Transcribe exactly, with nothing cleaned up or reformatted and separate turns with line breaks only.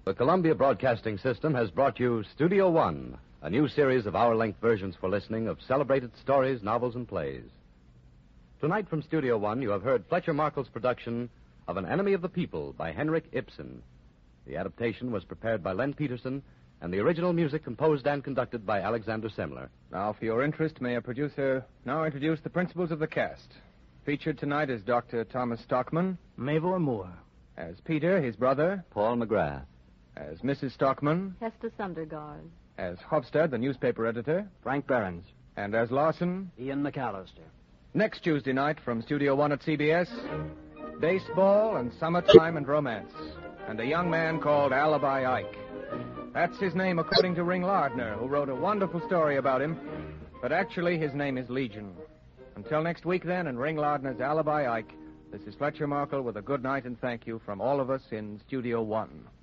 The Columbia Broadcasting System has brought you Studio One, a new series of hour-length versions for listening of celebrated stories, novels, and plays. Tonight from Studio One, you have heard Fletcher Markle's production of An Enemy of the People by Henrik Ibsen. The adaptation was prepared by Len Peterson, and the original music composed and conducted by Alexander Semler.
Now, for your interest, may a producer now introduce the principals of the cast. Featured tonight is Doctor Thomas Stockman.
Mavor Moore.
As Peter, his brother.
Paul McGrath.
As Missus Stockman.
Hester Sundergaard.
As Hofstad, the newspaper editor.
Frank Behrens.
And as Lawson.
Ian McAllister.
Next Tuesday night from Studio One at C B S, baseball and summertime and romance. And a young man called Alibi Ike. That's his name according to Ring Lardner, who wrote a wonderful story about him. But actually, his name is Legion. Until next week, then, and Ring Lardner's Alibi Ike, this is Fletcher Markle with a good night and thank you from all of us in Studio One.